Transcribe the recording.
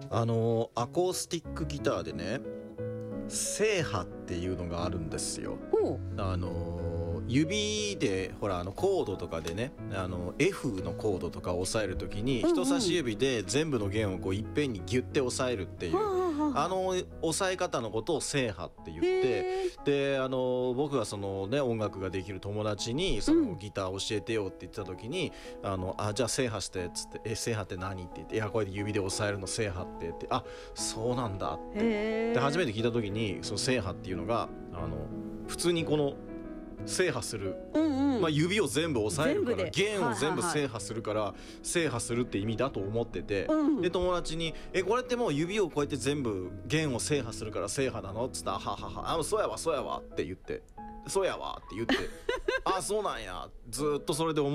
アコースティックギターでね、制覇っていうのがあるんですよ。 ほう。 指でほらコードとかでね、F のコードとかを押さえるときに、人差し指で全部の弦をこういっぺんにギュッて押さえるっていう、押さえ方のことを制覇って言って、で僕がそのね音楽ができる友達にそのギター教えてよって言ってた時に、じゃあ制覇してっつって、制覇って何って言って、いやこれで指で押さえるの制覇って言って、そうなんだってで初めて聞いた時に、その制覇っていうのが普通にこの制覇する、指を全部押さえるから弦を全部制覇するから制覇するって意味だと思ってて、で友達にこれってもう指をこうやって全部弦を制覇するから制覇なのっつったら、そうやわそうやわって言って、そうやわって言ってそうなんや、ずっとそれで思